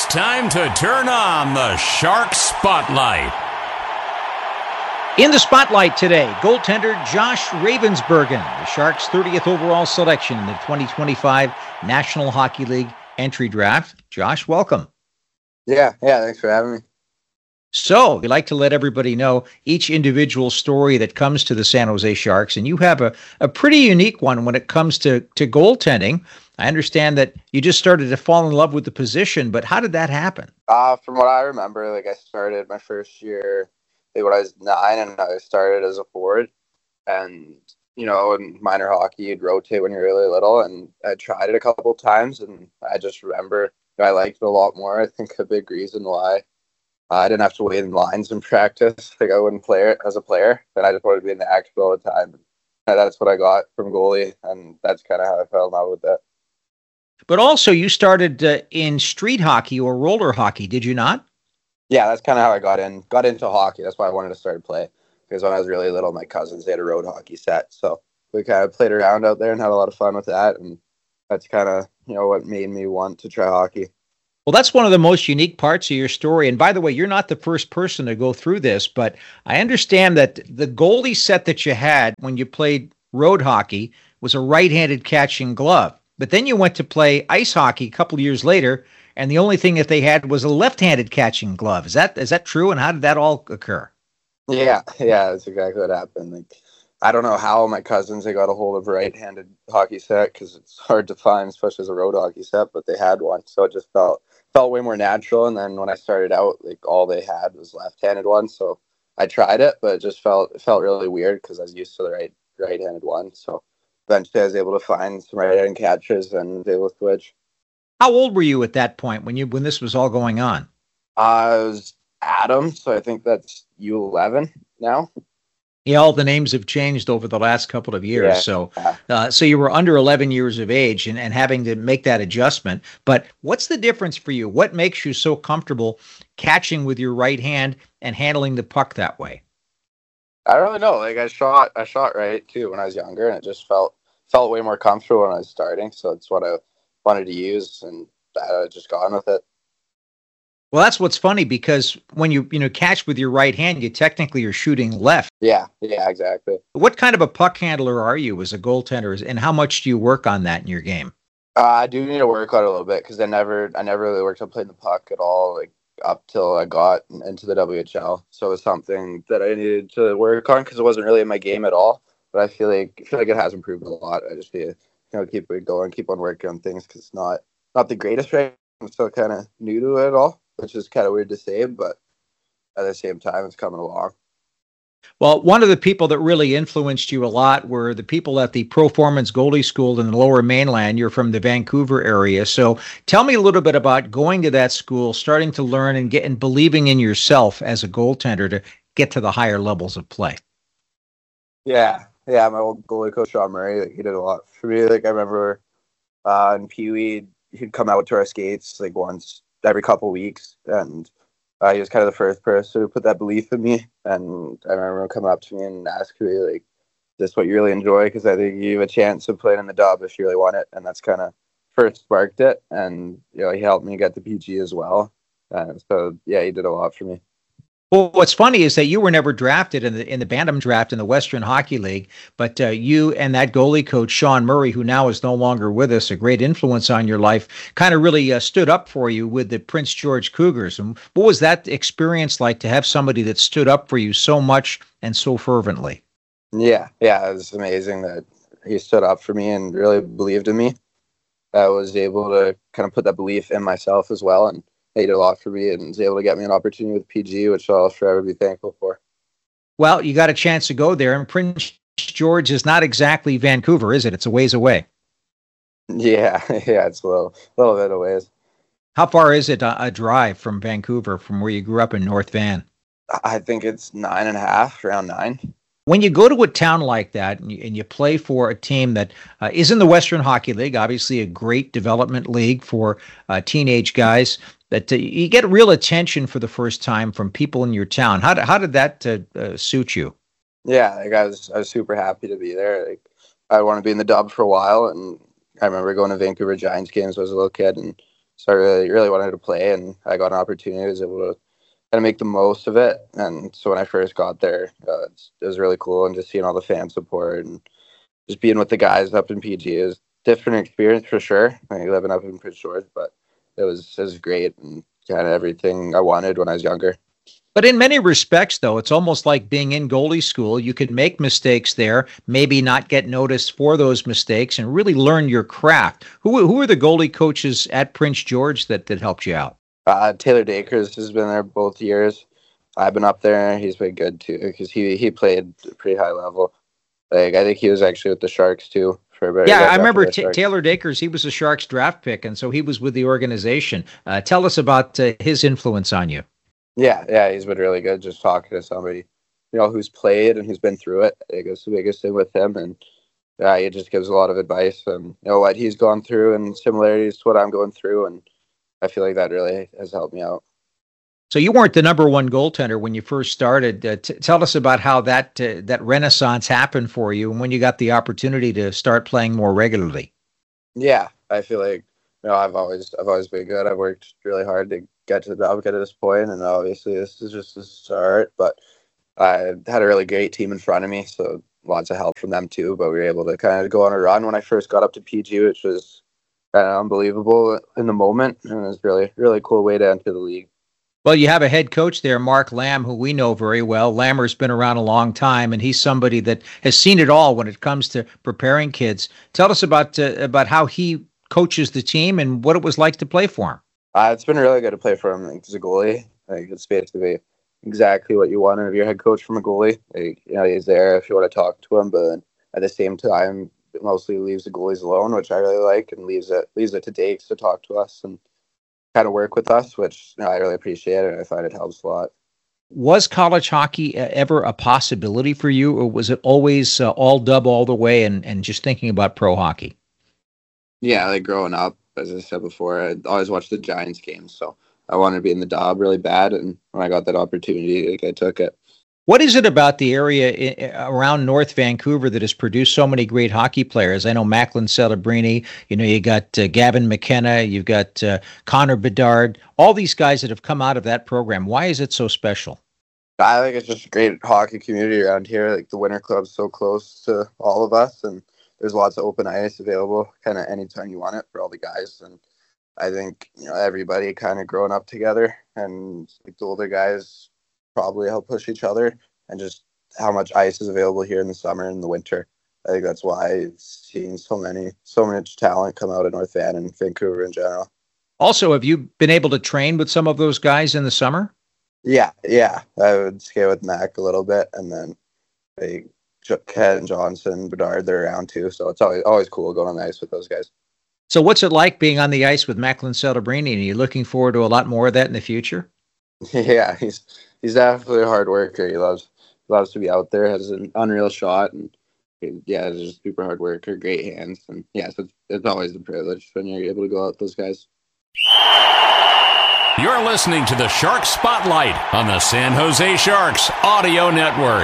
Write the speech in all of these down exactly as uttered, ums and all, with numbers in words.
time to turn on the Shark Spotlight. In the spotlight today, goaltender Josh Ravensbergen, the Sharks' thirtieth overall selection in the twenty twenty-five National Hockey League entry draft. Josh, welcome. Yeah, yeah, thanks for having me. So, we like to let everybody know each individual story that comes to the San Jose Sharks, and you have a, a pretty unique one when it comes to, to goaltending. I understand that you just started to fall in love with the position, but how did that happen? Uh, from what I remember, like I started my first year like when I was nine, and I started as a forward. And, you know, in minor hockey, you'd rotate when you're really little, and I tried it a couple times, and I just remember I liked it a lot more. I think a big reason why uh, I didn't have to wait in lines in practice. Like I wouldn't play it as a player, and I just wanted to be in the action all the time. And that's what I got from goalie, and that's kind of how I fell in love with it. But also, you started uh, in street hockey or roller hockey, did you not? Yeah, that's kind of how I got in. Got into hockey. That's why I wanted to start to play. Because when I was really little, my cousins, they had a road hockey set. So we kind of played around out there and had a lot of fun with that. And that's kind of, you know, what made me want to try hockey. Well, that's one of the most unique parts of your story. And by the way, you're not the first person to go through this, but I understand that the goalie set that you had when you played road hockey was a right-handed catching glove. But then you went to play ice hockey a couple of years later, and the only thing that they had was a left-handed catching glove. Is that is that true? And how did that all occur? Yeah, yeah, that's exactly what happened. Like, I don't know how my cousins, they got a hold of a right-handed hockey set, because it's hard to find, especially as a road hockey set, but they had one. So it just felt felt way more natural. And then when I started out, like all they had was left-handed ones. So I tried it, but it just felt it felt really weird because I was used to the right right-handed one. So eventually I was able to find some right-handed catchers and was able to switch. How old were you at that point when you when this was all going on? Uh, I was Adam, so I think that's U eleven now. Yeah, all the names have changed over the last couple of years. Yeah. So uh, so you were under eleven years of age and, and having to make that adjustment. But what's the difference for you? What makes you so comfortable catching with your right hand and handling the puck that way? I don't really know. Like I shot I shot right too when I was younger, and it just felt felt way more comfortable when I was starting. So it's what I wanted to use, and I just got on with it. Well, that's what's funny, because when you you know catch with your right hand, you technically are shooting left. Yeah, yeah, exactly. What kind of a puck handler are you as a goaltender, and how much do you work on that in your game? Uh, I do need to work on it a little bit, because I never I never really worked on playing the puck at all, like up till I got into the W H L. So it was something that I needed to work on, because it wasn't really in my game at all. But I feel like I feel like it has improved a lot. I just need to, you know, keep it going, keep on working on things, because it's not not the greatest right. I'm still kind of new to it all, which is kind of weird to say, but at the same time, it's coming along. Well, one of the people that really influenced you a lot were the people at the Proformance Goalie School in the Lower Mainland. You're from the Vancouver area. So tell me a little bit about going to that school, starting to learn and getting believing in yourself as a goaltender to get to the higher levels of play. Yeah, yeah, my old goalie coach, Sean Murray, like, he did a lot for me. Like I remember uh, in Pee Wee, he'd come out to our skates like once every couple weeks, and uh, he was kind of the first person who put that belief in me. And I remember him coming up to me and asking me, like, "Is this what you really enjoy? Because I think you have a chance of playing in the dub if you really want it." And that's kind of first sparked it. And you know, he helped me get the P G as well. And so yeah, he did a lot for me. Well, what's funny is that you were never drafted in the in the Bantam draft in the Western Hockey League, but uh, you and that goalie coach, Sean Murray, who now is no longer with us, a great influence on your life, kind of really uh, stood up for you with the Prince George Cougars. And what was that experience like to have somebody that stood up for you so much and so fervently? Yeah, yeah, it was amazing that he stood up for me and really believed in me. I was able to kind of put that belief in myself as well, and he did a lot for me and was able to get me an opportunity with P G, which I'll forever be thankful for. Well, you got a chance to go there, and Prince George is not exactly Vancouver, is it? It's a ways away. Yeah, yeah, it's a little, little bit of ways. How far is it a, a drive from Vancouver, from where you grew up in North Van? I think it's nine and a half, around nine. When you go to a town like that and you, and you play for a team that uh, is in the Western Hockey League, obviously a great development league for uh, teenage guys, that uh, you get real attention for the first time from people in your town. How did, how did that uh, uh, suit you? Yeah, like I was I was super happy to be there. Like I wanted to be in the dub for a while, and I remember going to Vancouver Giants games when I was a little kid and So I really, really wanted to play, and I got an opportunity. I was able to kind of make the most of it. And so when I first got there, uh, it's, it was really cool, and just seeing all the fan support and just being with the guys up in P G is different experience for sure. Like living up in Prince George, but it was it was great and kind of everything I wanted when I was younger. But in many respects, though, it's almost like being in goalie school. You could make mistakes there, maybe not get noticed for those mistakes, and really learn your craft. Who who are the goalie coaches at Prince George that, that helped you out? Uh, Taylor Dakers has been there both years. I've been up there. He's been good too because he he played a pretty high level. Like I think he was actually with the Sharks too. For yeah, I remember T- Taylor Dakers. He was a Sharks draft pick, and so he was with the organization. Uh, tell us about uh, his influence on you. Yeah, yeah, he's been really good. Just talking to somebody, you know, who's played and who's been through it. I think it's the biggest thing with him, and yeah, he just gives a lot of advice and you know what he's gone through and similarities to what I'm going through, and I feel like that really has helped me out. So you weren't the number one goaltender when you first started. Uh, t- tell us about how that uh, that renaissance happened for you, and when you got the opportunity to start playing more regularly. Yeah, I feel like you know I've always I've always been good. I've worked really hard to get to the job, get to this point, and obviously this is just the start. But I had a really great team in front of me, so lots of help from them too. But we were able to kind of go on a run when I first got up to P G, which was kind of unbelievable in the moment, and it was really really cool way to enter the league. Well, you have a head coach there, Mark Lamb, who we know very well. Lammer's been around a long time, and he's somebody that has seen it all when it comes to preparing kids. Tell us about uh, about how he coaches the team and what it was like to play for him. Uh, it's been really good to play for him like, as a goalie. Like, it's basically exactly what you want of your head coach from a goalie. Like, you know, he's there if you want to talk to him, but at the same time, mostly leaves the goalies alone, which I really like, and leaves it leaves it to Dakes to talk to us and kind of work with us, which you know, I really appreciate it. And I find it helps a lot. Was college hockey ever a possibility for you, or was it always uh, all dub all the way and, and just thinking about pro hockey? Yeah, like growing up, as I said before, I always watched the Giants games, so I wanted to be in the dub really bad, and when I got that opportunity, like, I took it. What is it about the area around North Vancouver that has produced so many great hockey players? I know Macklin Celebrini, you know, you got uh, Gavin McKenna, you've got uh, Connor Bedard, all these guys that have come out of that program. Why is it so special? I think it's just a great hockey community around here. Like the Winter Club's so close to all of us, and there's lots of open ice available kind of anytime you want it for all the guys. And I think, you know, everybody kind of growing up together, and like the older guys probably help push each other, and just how much ice is available here in the summer and the winter. I think that's why it's seeing so many, so much talent come out of North Van and Vancouver in general. Also, have you been able to train with some of those guys in the summer? Yeah, yeah. I would skate with Mac a little bit, and then like Ken Johnson, Bedard, they're around too. So it's always always cool going on the ice with those guys. So what's it like being on the ice with Macklin Celebrini? And are you looking forward to a lot more of that in the future? Yeah, he's he's definitely a hard worker. He loves he loves to be out there. Has an unreal shot, and yeah, he's just super hard worker. Great hands, and yeah, so it's, it's always a privilege when you're able to go out with those guys. You're listening to the Shark Spotlight on the San Jose Sharks Audio Network.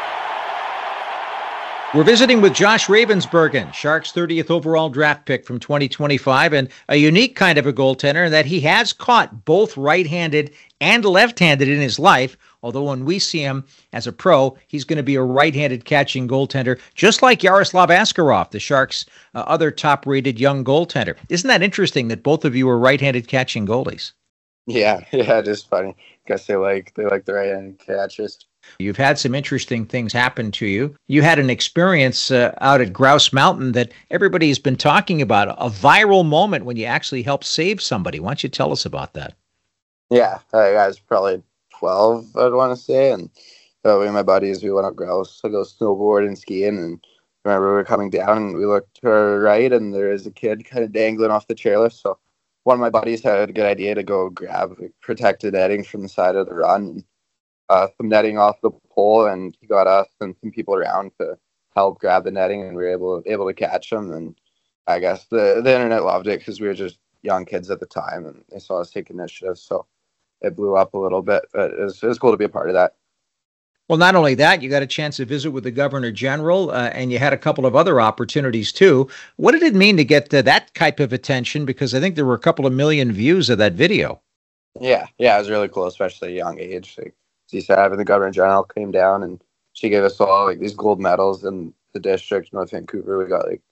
We're visiting with Josh Ravensbergen, Sharks' thirtieth overall draft pick from twenty twenty-five, and a unique kind of a goaltender in that he has caught both right-handed and left-handed in his life, although when we see him as a pro, he's going to be a right-handed catching goaltender, just like Yaroslav Askarov, the Sharks' uh, other top-rated young goaltender. Isn't that interesting that both of you are right-handed catching goalies? Yeah, yeah, it is funny. Guess they like they like the right-handed catches. You've had some interesting things happen to you. You had an experience uh, out at Grouse Mountain that everybody's been talking about, a viral moment when you actually helped save somebody. Why don't you tell us about that? Yeah, I was probably twelve, I'd want to say, and so we and my buddies, we went up Grouse to go snowboard and skiing, and I remember we were coming down, and we looked to our right, and there was a kid kind of dangling off the chairlift, so one of my buddies had a good idea to go grab like, protected netting from the side of the run, and uh, some netting off the pole, and he got us and some people around to help grab the netting, and we were able able to catch him. And I guess the the internet loved it because we were just young kids at the time, and they saw us take initiative, so it blew up a little bit. But it was, it was cool to be a part of that. Well, not only that, you got a chance to visit with the Governor General, uh, and you had a couple of other opportunities too. What did it mean to get uh, that type of attention? Because I think there were a couple of million views of that video. Yeah, yeah, it was really cool, especially at a young age. Like, as you said, having the Governor General came down and she gave us all like these gold medals in the district, North Vancouver. We got like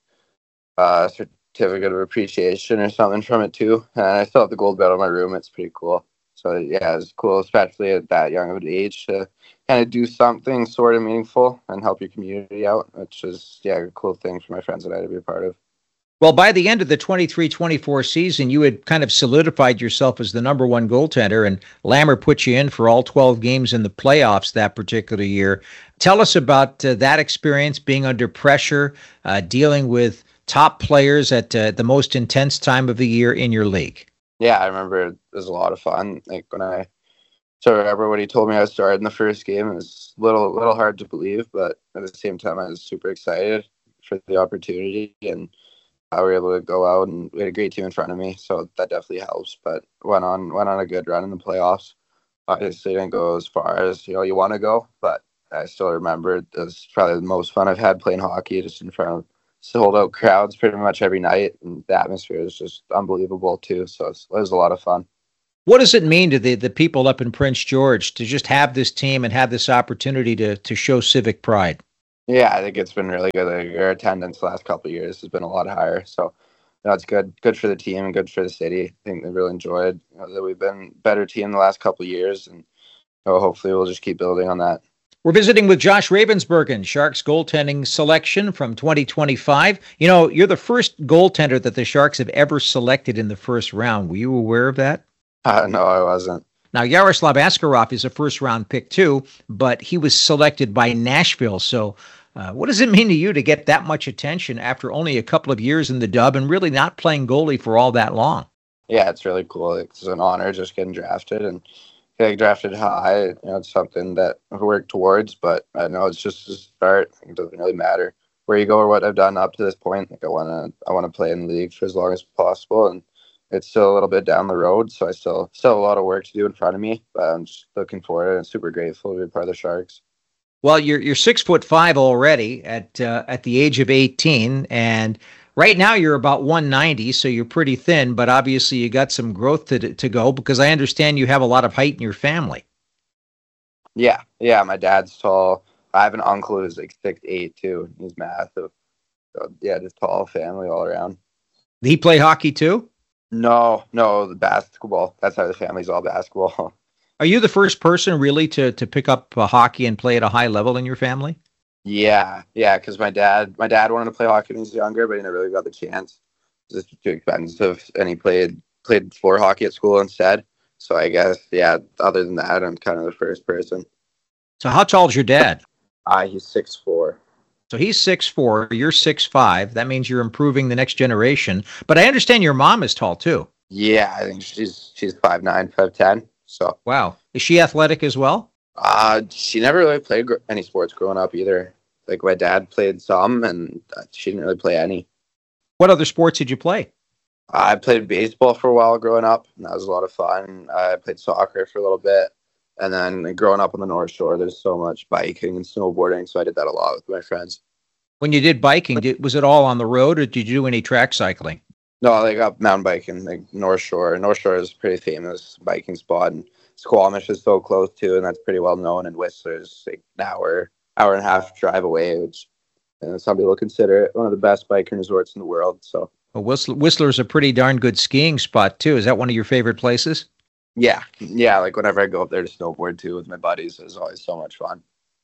a certificate of appreciation or something from it too. And I still have the gold medal in my room. It's pretty cool. So yeah, it's cool, especially at that young of an age, to kind of do something sort of meaningful and help your community out, which is yeah, a cool thing for my friends and I to be a part of. Well, by the end of the twenty-three twenty-four season, you had kind of solidified yourself as the number one goaltender, and Lammer put you in for all twelve games in the playoffs that particular year. Tell us about uh, that experience, being under pressure, uh, dealing with top players at uh, the most intense time of the year in your league. Yeah, I remember it was a lot of fun. Like when I so I remember when he told me I started in the first game, it was a little, little hard to believe, but at the same time, I was super excited for the opportunity, and I were able to go out, and we had a great team in front of me, so that definitely helps. But went on went on a good run in the playoffs. Obviously, didn't go as far as you know you want to go, but I still remember it was probably the most fun I've had playing hockey, just in front of sold out crowds pretty much every night, and the atmosphere was just unbelievable too. So it was, it was a lot of fun. What does it mean to the, the people up in Prince George to just have this team and have this opportunity to to show civic pride? Yeah, I think it's been really good. Like, our attendance the last couple of years has been a lot higher. So, you know, it's good good for the team and good for the city. I think they really enjoyed, you know, that we've been a better team the last couple of years, and you know, hopefully we'll just keep building on that. We're visiting with Josh Ravensbergen, Sharks goaltending selection from twenty twenty-five. You know, you're the first goaltender that the Sharks have ever selected in the first round. Were you aware of that? Uh, no, I wasn't. Now, Yaroslav Askarov is a first-round pick too, but he was selected by Nashville. So uh, what does it mean to you to get that much attention after only a couple of years in the Dub and really not playing goalie for all that long? Yeah, it's really cool. It's an honor just getting drafted, and getting drafted high. You know, it's something that I've worked towards, but I know it's just a start. It doesn't really matter where you go or what I've done up to this point. Like I want to, I want to play in the league for as long as possible, and it's still a little bit down the road, so I still still have a lot of work to do in front of me. But I'm just looking forward and super grateful to be part of the Sharks. Well, you're you're six foot five already at uh, at the age of eighteen, and right now you're about one ninety, so you're pretty thin. But obviously, you got some growth to to go, because I understand you have a lot of height in your family. Yeah, yeah. My dad's tall. I have an uncle who's like six eight too. He's massive. So yeah, just tall family all around. Did he play hockey too? No, no, the basketball. That's how the family's all basketball. Are you the first person really to to pick up uh, hockey and play at a high level in your family? Yeah, yeah, because my dad, my dad wanted to play hockey when he was younger, but he never really got the chance. It was just too expensive, and he played played floor hockey at school instead. So I guess, yeah. Other than that, I'm kind of the first person. So how tall is your dad? Ah, uh, he's six four. So he's six four, you're six five. That means you're improving the next generation. But I understand your mom is tall too. Yeah, I think she's she's five nine, five ten. So wow, is she athletic as well? Uh, she never really played gr- any sports growing up either. Like my dad played some, and she didn't really play any. What other sports did you play? I played baseball for a while growing up, and that was a lot of fun. I played soccer for a little bit. And then growing up on the North Shore, there's so much biking and snowboarding, so I did that a lot with my friends. When you did biking, did, was it all on the road, or did you do any track cycling? No, like up mountain biking, like North Shore. North Shore is a pretty famous biking spot, and Squamish is so close too, and that's pretty well known. And Whistler's like an hour, hour and a half drive away, which you know, some people consider it one of the best biking resorts in the world. So, well, Whistler, Whistler's a pretty darn good skiing spot too. Is that one of your favorite places? Yeah, yeah. Like whenever I go up there to snowboard too with my buddies, it's always so much fun.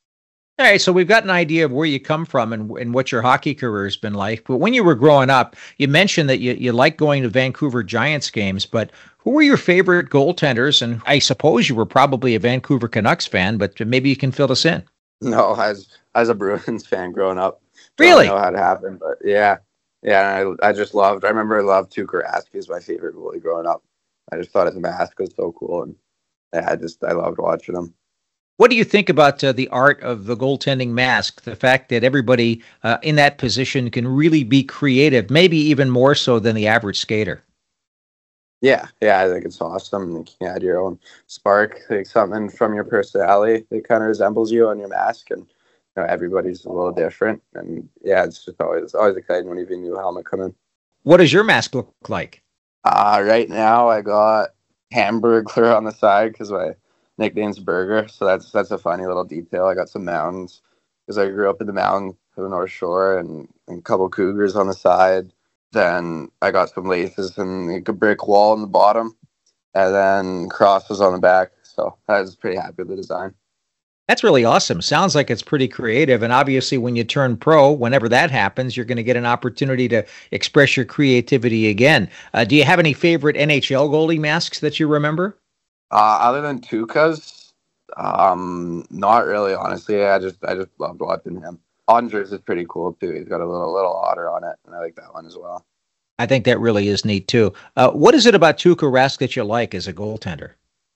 All right, so we've got an idea of where you come from and, and what your hockey career has been like. But when you were growing up, you mentioned that you, you like going to Vancouver Giants games. But who were your favorite goaltenders? And I suppose you were probably a Vancouver Canucks fan, but maybe you can fill us in. No, as as a Bruins fan growing up, really, don't know how it happened, but yeah, yeah. I I just loved. I remember I loved Tuukka Rask was my favorite goalie growing up. I just thought his mask was so cool, and yeah, I just I loved watching him. What do you think about uh, the art of the goaltending mask? The fact that everybody uh, in that position can really be creative, maybe even more so than the average skater. Yeah, yeah, I think it's awesome. Like, you can add your own spark, like something from your personality that kind of resembles you on your mask, and you know, everybody's a little different. And yeah, it's just always always exciting when you have a new helmet come in. What does your mask look like? Uh, right now I got Hamburglar on the side because my nickname's Burger, so that's that's a funny little detail. I got some mountains because I grew up in the mountains of the North Shore, and, and a couple cougars on the side. Then I got some laces and like a brick wall on the bottom, and then crosses on the back. So I was pretty happy with the design. That's really awesome. Sounds like it's pretty creative. And obviously, when you turn pro, whenever that happens, you're going to get an opportunity to express your creativity again. Uh, do you have any favorite N H L goalie masks that you remember? Uh, other than Tuukka's, um, not really. Honestly, I just I just loved watching him. Andres is pretty cool too. He's got a little little otter on it, and I like that one as well. I think that really is neat too. Uh, what is it about Tuukka Rask that you like as a goaltender?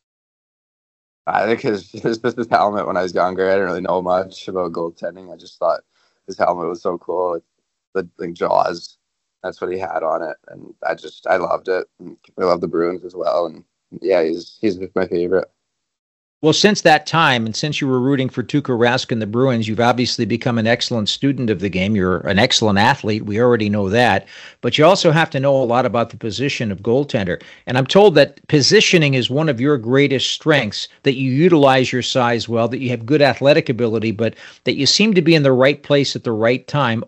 I think his his his helmet when I was younger, I didn't really know much about goaltending. I just thought his helmet was so cool. Like, the like Jaws, that's what he had on it, and I just I loved it. And I love the Bruins as well, and yeah, he's he's my favorite. Well, since that time, and since you were rooting for Tuukka Rask and the Bruins, you've obviously become an excellent student of the game. You're an excellent athlete. We already know that. But you also have to know a lot about the position of goaltender. And I'm told that positioning is one of your greatest strengths, that you utilize your size well, that you have good athletic ability, but that you seem to be in the right place at the right time,